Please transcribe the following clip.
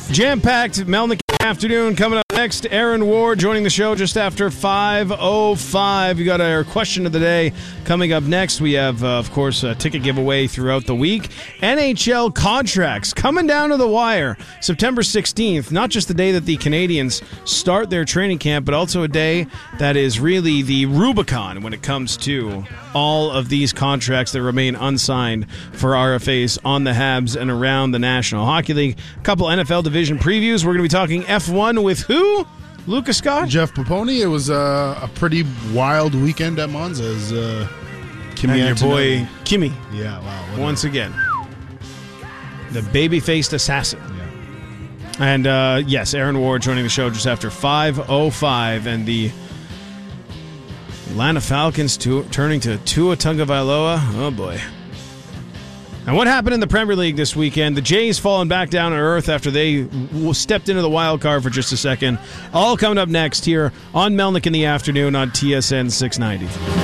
Jam-packed Melnick afternoon coming up next. Aaron Ward joining the show just after 5:05. You got our question of the day coming up next. We have, of course, a ticket giveaway throughout the week. NHL contracts coming down to the wire. September 16th, not just the day that the Canadians start their training camp, but also a day that is really the Rubicon when it comes to all of these contracts that remain unsigned for RFAs on the Habs and around the National Hockey League. A couple NFL division previews. We're going to be talking F1 with who? Lucas Scott? Jeff Paponi. It was a pretty wild weekend at Monza. As, Kimi and your boy Kimi. Yeah, wow. Once again. The baby-faced assassin. Yeah. And, yes, Aaron Ward joining the show just after 5:05. And the Atlanta Falcons turning to Tua Tagovailoa. Oh, boy. And what happened in the Premier League this weekend? The Jays falling back down to earth after they stepped into the wild card for just a second. All coming up next here on Melnick in the Afternoon on TSN 690.